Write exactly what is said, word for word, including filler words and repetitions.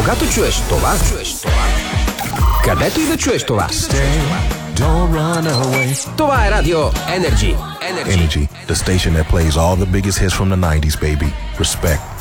Кога ти чуєш това? Където и да чуеш това? Don't run away. Това е радио Energy. Energy. Energy, the station that plays all the biggest hits from the nineties, baby. Respect.